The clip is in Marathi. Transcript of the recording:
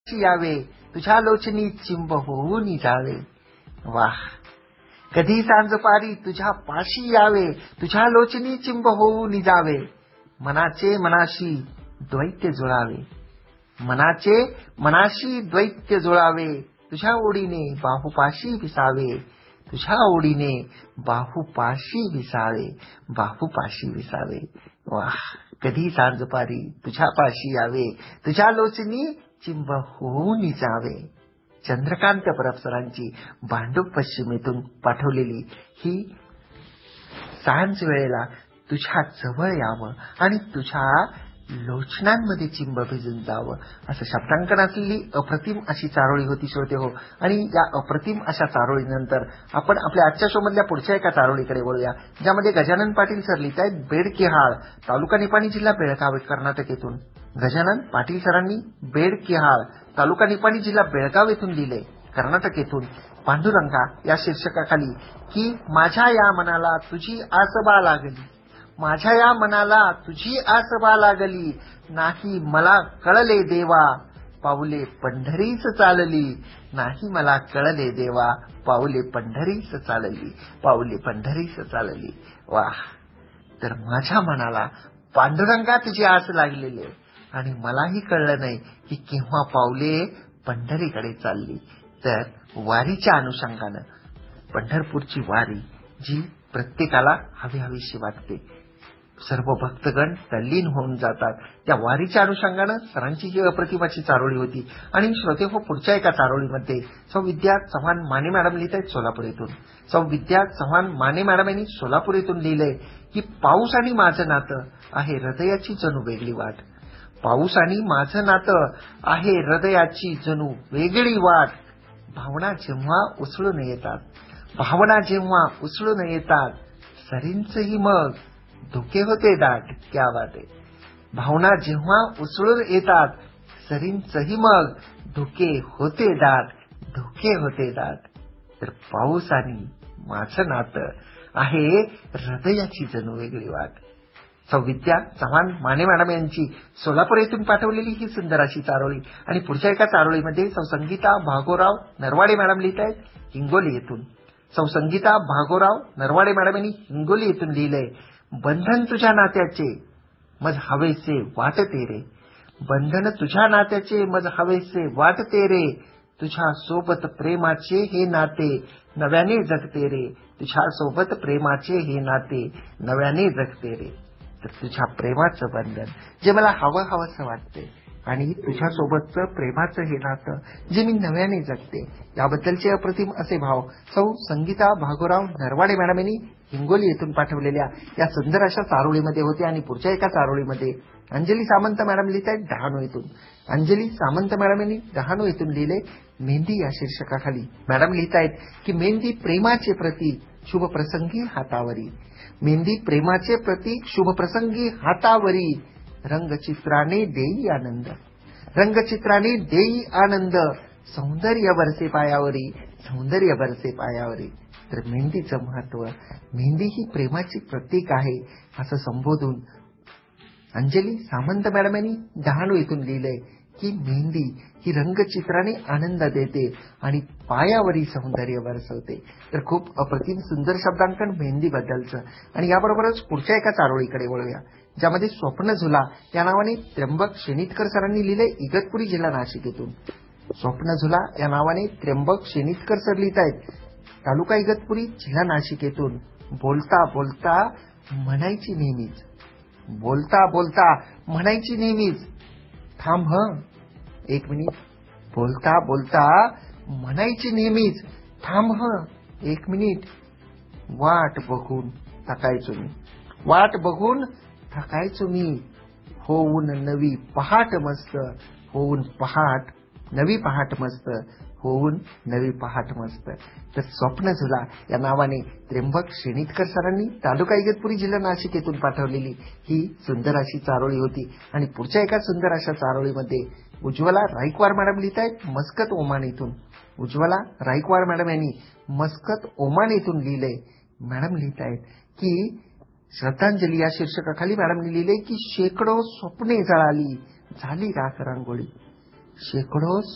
यावे तुझ्या लोचनी चिंब होऊन जावे. वाह, कधी सांज पारी तुझ्या पाशी यावे तुझ्या लोचनी चिंब होऊन जावे. मनाचे मनाशी द्वैत्य जुळावे, मनाचे मनाशी द्वैत्य जुळावे. तुझ्या ओढीने बाहुपाशी विसावे, तुझ्या ओढीने बाहुपाशी विसावे, बाहुपाशी विसावे. वाह, कधी सांज पारी तुझ्या पाशी यावे तुझ्या लोचनी चिंब होऊन जावे. चंद्रकांत परब सरांची भांडूप पश्चिमेतून पाठवलेली ही सांज वेळेला तुझ्या जवळ यावं आणि तुझ्या लोचनांमध्ये चिंब भिजून जावं असं शब्दांकन असलेली अप्रतिम अशी चारोळी होती श्रोते हो. आणि या अप्रतिम अशा चारोळीनंतर आपण आपल्या आजच्या शो मधल्या पुढच्या एका चारोळीकडे वळूया, ज्यामध्ये गजानन पाटील सर लिहित आहेत बेडकिहाळ, तालुका निपाणी, जिल्हा बेळगाव, कर्नाटक येथून. गजानन पाटील सरांनी बेडकिहाळ, तालुका निपाणी, जिल्हा बेळगाव येथून लिहिले, कर्नाटक येथून. पांडुरंगा या शीर्षकाखाली की माझ्या या मनाला तुझी आसबा लागली, माझ्या या मनाला तुझी आसबा लागली. नाही मला कळले देवा पाऊले पंढरीच चालली, नाही मला कळले देवा पाऊले पंढरीच चालली, पाऊले पंढरीच चालली. वाह, तर माझ्या मनाला पांडुरंगा तुझी आस लागलेली आहे आणि मलाही कळलं नाही की केव्हा पाऊले पंढरीकडे चालली. तर वारीच्या अनुषंगानं पंढरपूरची वारी जी प्रत्येकाला हवीहवीशी वाटते, सर्व भक्तगण तल्लीन होऊन जातात, त्या वारीच्या अनुषंगानं सरांची ही अप्रतिमाची चारोळी होती. आणि श्रोते हो, पुढच्या एका चारोळीमध्ये सौ विद्या चव्हाण माने मॅडम लिहित आहेत सोलापूर येथून. सौ विद्या चव्हाण माने मॅडम यांनी सोलापूर येथून लिहिलंय की पाऊस आणि माझं नातं आहे हृदयाची जणू वेगळी वाट, पाऊस आणि माझं नातं आहे हृदयाची जणू वेगळी वाट. भावना जेव्हा उसळून येतात, भावना जेव्हा उसळून येतात, सरींचही मग धुके होते दाट. क्या बात आहे. भावना जेव्हा उसळून येतात, सरींचही मग धुके होते दाट, धुके होते दाट. तर पाऊस आणि माझं नातं आहे हृदयाची जणू वेगळी वाट. सौ विद्या चव्हाण माने मॅडम यांची सोलापूर येथून पाठवलेली ही सुंदर अशी चारोळी. आणि पुढच्या एका चारोळीमध्ये सौ संगीता भागोराव नरवाडे मॅडम लिहित आहेत हिंगोली येथून. सौ संगीता भागोराव नरवाडे मॅडम यांनी हिंगोली येथून लिहिलंय, बंधन तुझ्या नात्याचे मज हवेसे वाटते रे, बंधन तुझ्या नात्याचे मज हवेसे वाटते रे. तुझ्या सोबत प्रेमाचे हे नाते नव्याने जगते रे, तुझ्या सोबत प्रेमाचे हे नाते नव्याने जगते रे. तर तुझ्या प्रेमाचं बंधन जे मला हवंसं वाटते आणि तुझ्या सोबतचं प्रेमाचं हे नातं जे मी नव्याने जगते, याबद्दलचे अप्रतिम असे भाव सौ संगीता भागोराव नरवाडे मॅडम यांनी हिंगोली येथून पाठवलेल्या या सुंदर अशा चारोळीमध्ये होते. आणि पुढच्या एका चारोळीमध्ये अंजली सामंत मॅडम लिहित आहेत डहाणू येथून. अंजली सामंत मॅडम यांनी डहाणू येथून लिहिले मेहंदी या शीर्षकाखाली. मॅडम लिहित आहेत की मेहंदी प्रेमाचे प्रतीक शुभ प्रसंगी हातावरी, मेहंदी प्रेमाचे प्रतीक शुभ प्रसंगी हातावरी. रंगचित्राने देई आनंद, रंगचित्राने देई आनंद. सौंदर्य बरसे पायावरी, सौंदर्य बरसे पायावरी. तर मेहंदीचं महत्व, मेहंदी ही प्रेमाची प्रतीक आहे असं संबोधून अंजली सामंत मॅडम यांनी डहाणू येथून लिहिलंय की मेहंदी ही रंगचित्राने आनंद देते आणि पायावरी सौंदर्य बरसवते. तर खूप अप्रतिम सुंदर शब्दांकन मेहंदी बद्दलचं. आणि याबरोबरच पुढच्या एका चारोळीकडे वळूया, ज्यामध्ये स्वप्न झुला या नावाने त्र्यंबक शेनितकर सरांनी लिहिले इगतपुरी, जिल्हा नाशिक येथून. स्वप्न झुला या नावाने त्र्यंबक शेनितकर सर लिहित आहेत तालुका इगतपुरी, जिल्हा नाशिक येथून. बोलता बोलता म्हणायची नेहमीच, बोलता बोलता म्हणायची नेहमीच, थांब हं एक मिनिट. बोलता बोलता म्हणायची नेहमीच, थांब हं एक मिनिट. वाट बघून थकायचो मी, वाट बघून थकायचो मी. होऊन नवी पहाट मस्त, होऊन पहाट नवी पहाट मस्त, होऊन नवी पहाट मस्त. तर स्वप्न झुला या नावाने त्र्यंबक शेनितकर सरांनी तालुका इगतपुरी, जिल्हा नाशिक येथून पाठवलेली ही सुंदर अशी चारोळी होती. आणि पुढच्या एका सुंदर अशा चारोळीमध्ये उज्ज्वला राईकवार मॅडम लिहित आहेत मस्कत ओमान येथून. उज्ज्वला राईकवार मॅडम यांनी मस्कत ओमान येथून लिहिलंय. मॅडम लिहित आहेत की श्रद्धांजली या शीर्षकाखाली मॅडमने लिहिले की शेकडो स्वप्ने जळाली, झाली राख रांगोळी, शेकडो